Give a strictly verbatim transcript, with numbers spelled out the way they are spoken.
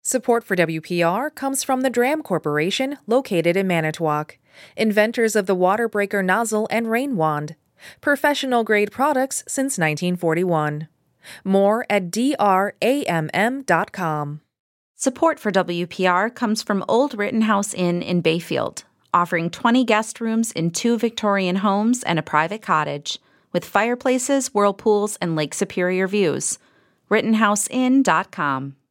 Support for W P R comes from the Dram Corporation, located in Manitowoc, inventors of the water breaker nozzle and rain wand. Professional-grade products since nineteen forty-one. More at d r a m m dot com. Support for W P R comes from Old Rittenhouse Inn in Bayfield, offering twenty guest rooms in two Victorian homes and a private cottage, with fireplaces, whirlpools, and Lake Superior views. rittenhouse inn dot com.